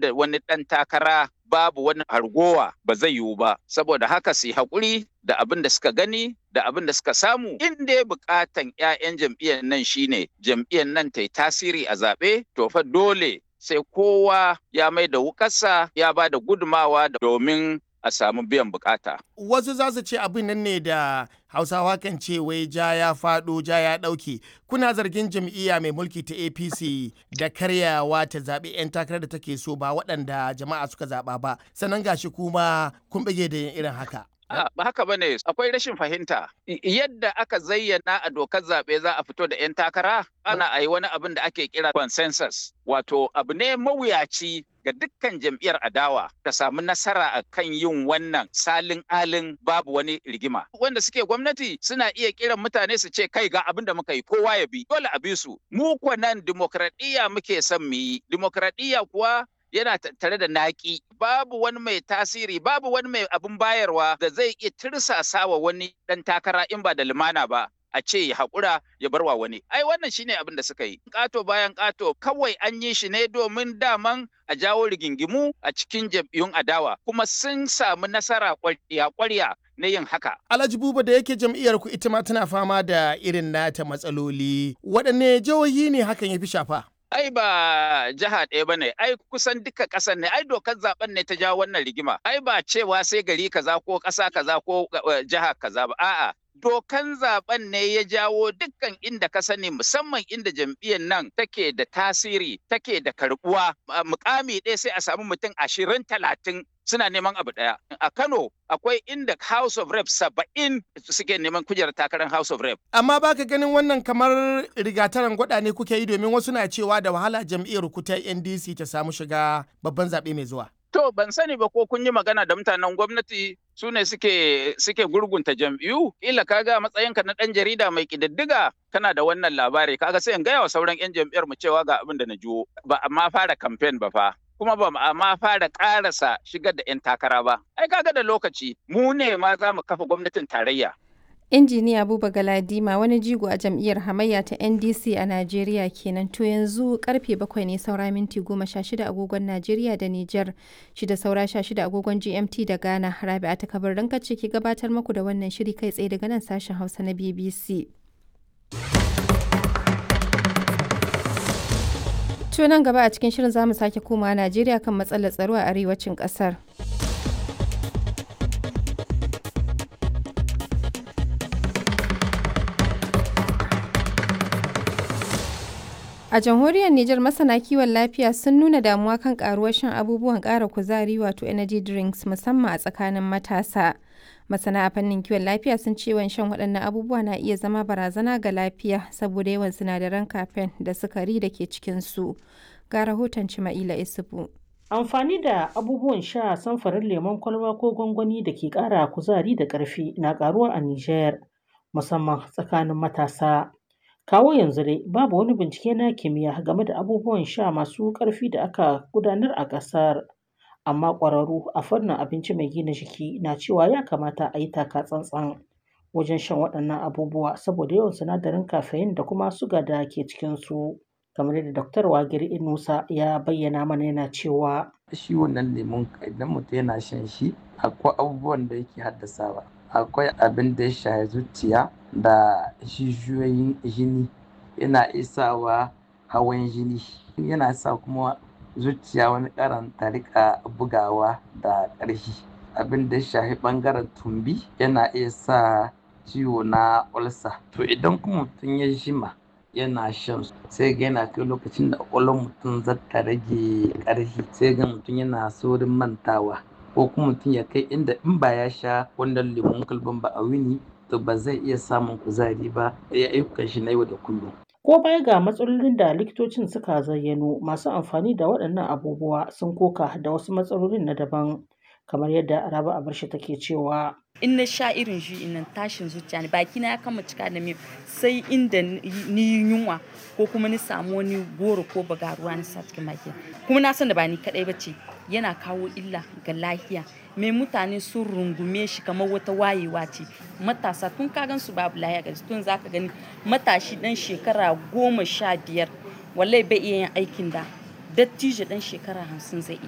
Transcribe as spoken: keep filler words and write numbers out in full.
da wani ɗan takara babu wani hargowa ba zai yiwu ba. Saboda haka su yi haƙuri da abin da suka gani da abin da suka samu. In dai buƙatan 'ya'yan jam'iyyar nan shine jam'iyyar nan ta yi tasiri a zaɓe, to fa dole sai kowa ya mai da wukarsa ya ba da gudumawa domin a samu biyan bukata. Wasu za su ce abin nan ne da Hausawa kan ce wai ja ya faɗo ja ya ɗauke. Kuna zargin jam'iyya mai mulki ta A P C da karyawa ta zaɓi 'yan takarar da take so ba waɗanda jama'a suka zaɓa ba. Sannan gashi kuma kun bige da yin irin haka. Ba haka ba ne, akwai rashin fahimta. Yadda aka zayyana a dokar zaɓe za a fito da 'yan takara, ana a yi wani abin da ake kira consensus. Wato abu ne mawuyaci ga dukkan jam'iyyar adawa ta samu nasara a kan yin wannan salin alin babu wani rigima. Wanda suke gwamnati suna iya kiran mutane su ce kai ga abin da muka yi kowa ya bi. Dole a bi su. Mu kuwa nan dimokuraɗiyya muke son mu yi. Dimokuraɗiyya kuwa yana tare da naƙi, babu wani mai tasiri, babu wani mai abin bayarwa da zai iya tirsasa wa wani ɗan takara in ba da lumana ba. A ce ya haƙura ya bar wa wani. Ai wannan shine abin da suka yi. Ƙato bayan ƙato kawai an yi shi ne domin daman a jawo rigingimu a cikin jam'iyyun adawa. Kuma sun samu nasara ƙwarya-ƙwarya na yin haka. Alhaji Buba, da yake jam'iyyar ku ita ma tana fama da irin nata matsaloli. Waɗanne jihohi ne hakan ya fi shafa? Ai ba jiha ɗaya ba ne, ai kusan duka ƙasar ne, ai dokar zaben ne ta jawo wannan rigima. Ai ba cewa sai gari kaza ko ƙasa kaza ko jiha kaza ba, a'a. Dokan zaben ne ya jawo dukkan inda ka sani, musamman inda jam'iyyar nan take da tasiri, take da karbuwa. Mukami ɗaya sai a samu mutum ashirin talatin suna neman abu ɗaya. A Kano akwai inda House of Rep saba'in suke neman kujerar takarar House of Rep. Amma baka ganin wannan kamar rigataran gwada ne kuke yi, domin wasu na cewa da wahala jam'iyyar ku ta N D C ta samu shiga babban zaɓe mai zuwa. To ban sani ba ko kun yi magana da mutanen gwamnati su ne suke suke gurgunta jam'iyyu. Kila kaga matsayinka na ɗan jarida mai ƙididdiga kana da wannan labari, kaga sai in gaya wa sauran 'yan jam'iyyar mu cewa ga abin da na jiwo. Ba amma fara kamfen ba fa. Kuma ba amma fara ƙarasa shigar da 'yan takara ba. Ai kaga da lokaci mu ne ma za mu kafa gwamnatin tarayya. Injiniya Buba Galadima, wani jigo a jam'iyyar hamayya ta N D C a Najeriya kenan. To yanzu karfe bakwai ne saura minti goma sha shida agogon Najeriya da Nijar, shida saura sha shida agogon G M T da Ghana. Rabi'a ta kabar ranka ce ke gabatar muku da wannan shiri kai tsaye daga nan sashen Hausa na B B C. To nan gaba a cikin shirin za mu sake komawa Najeriya kan matsalar tsaro a arewacin ƙasar. A jamhuriyar Nijar, masana kiwon lafiya sun nuna damuwa kan karuwar shan abubuwan ƙara kuzari wato energy drinks, musamman a tsakanin matasa. Masana a fannin kiwon lafiya sun ce yawan shan waɗannan abubuwa na iya zama barazana ga lafiya saboda yawan sinadaran caffeine da sukari da ke cikinsu. Ga rahoton Cima'ila Isufu. Amfani da abubuwan sha samfarin lemon kwalba ko gwangwani da ke ƙara kuzari da ƙarfi na ƙaruwa a Nijar, musamman tsakanin matasa. Kawo yanzu dai babu wani bincike na kimiyya game da abubuwan sha masu ƙarfi da aka gudanar a ƙasar, amma ƙwararru a fannin abinci mai gina jiki na cewa ya kamata a yi taka tsantsan wajen shan waɗannan abubuwa saboda yawan sinadarin caffeine da kuma suga da ke cikinsu. Kamar yadda Daktar Wagiri Inusa ya bayyana mana, yana cewa shi wannan lemon idan mutum yana shan shi akwai abubuwan da yake haddasawa. Akwai abin da ya shafi zuciya da jijiyoyin jini, yana isawa hawan jini, yana sa kuma zuciya wani karan ta rika bugawa da ƙarfi. Abin da ya shafi ɓangaren tumbi yana iya sa ciwo na ulcer. To idan kuma mutum ya jima yana shan sai ga yana kai lokacin da ƙwaƙwalwar mutum za ta rage ƙarfi, sai ga mutum yana saurin mantawa, ko kuma mutum ya kai inda in ba ya sha wannan lemon kwalban ba a wuni to ba zai iya samun kuzari ba ya ayyukan shi na yau da kullum. Ko baya ga matsalolin da likitocin suka zayyano, masu amfani da waɗannan abubuwa sun koka da wasu matsalolin na daban, kamar yadda Rabi Abarshi take cewa. In na sha irin shi innan tashin zuciya ne, baki na ya kama cika da miyau sai inda ni yunwa ko kuma ni samu wani goro ko bagaruwa na sa cikin baki. Kuma na san da ba ni kadai bace, yana kawo illa ga lafiya. Me mutane sun rungume shi kamar wata wayewa ce. Matasa tun ka gan su babu lafiya ga tun zaka gani matashi dan shekara goma sha biyar wallahi bai iya yin aikin da dattijo dan shekara hamsin zai iya.